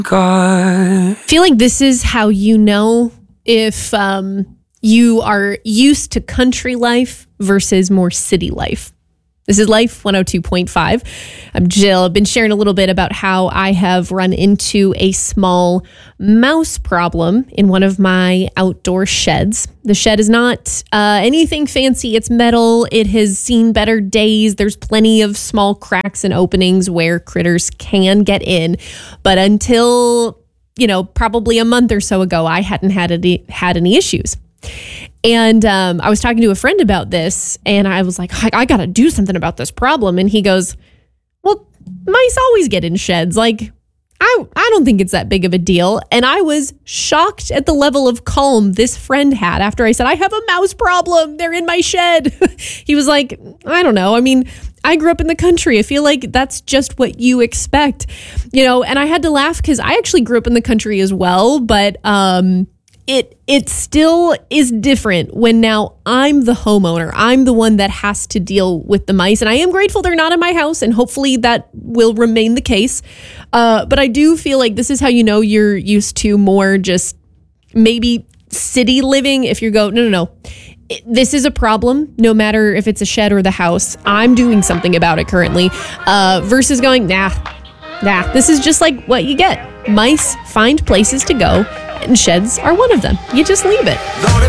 God. I feel like this is how you know if you are used to country life versus more city life. This is Life 102.5. I'm Jill. I've been sharing a little bit about how I have run into a small mouse problem in one of my outdoor sheds. The shed is not anything fancy. It's metal. It has seen better days. There's plenty of small cracks and openings where critters can get in. But until, probably a month or so ago, I hadn't had any issues. And I was talking to a friend about this, and I was like, I got to do something about this problem. And he goes, well, mice always get in sheds. Like, I don't think it's that big of a deal. And I was shocked at the level of calm this friend had after I said, I have a mouse problem. They're in my shed. He was like, I don't know. I mean, I grew up in the country. I feel like that's just what you expect, and I had to laugh because I actually grew up in the country as well. But it still is different when now I'm the homeowner. I'm the one that has to deal with the mice. And I am grateful they're not in my house, and hopefully that will remain the case. But I do feel like this is how you know you're used to more just maybe city living. If you go, no. This is a problem, no matter if it's a shed or the house. I'm doing something about it currently, versus going, nah, this is just like what you get. Mice find places to go, and sheds are one of them. You just leave it.